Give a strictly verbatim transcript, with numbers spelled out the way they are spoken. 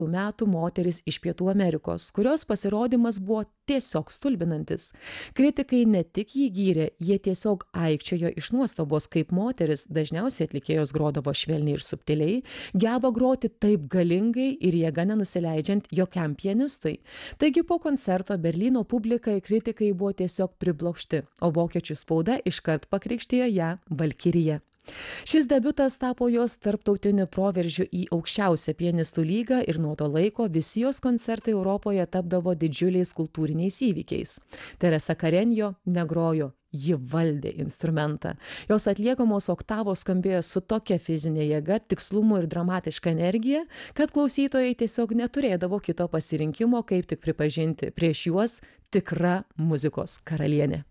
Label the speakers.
Speaker 1: metų moteris iš Pietų Amerikos, kurios pasirodymas buvo tiesiog stulbinantis. Kritikai ne tik jį gyrė, jie tiesiog aikčiojo iš nuostabos, kaip moteris, dažniausiai atlikėjos grodavo švelniai ir subtiliai, geba groti taip galingai ir jėga nenusileidžiant jokiam pianistui. Taigi po koncerto Berlyno publika ir kritikai buvo tiesiog priblokšti, o vokiečių spauda iškart pakrikštijo ją Valkirija. Šis debiutas tapo jos tarptautiniu proveržiu į aukščiausią pianistų lygą ir nuo to laiko visi jos koncertai Europoje tapdavo didžiuliais kultūriniais įvykiais. Teresa Karenjo negrojo, ji valdė instrumentą. Jos atliekamos oktavos skambėjo su tokia fizinė jėga, tikslumu ir dramatiška energija, kad klausytojai tiesiog neturėdavo kito pasirinkimo, kaip tik pripažinti prieš juos tikra muzikos karalienė.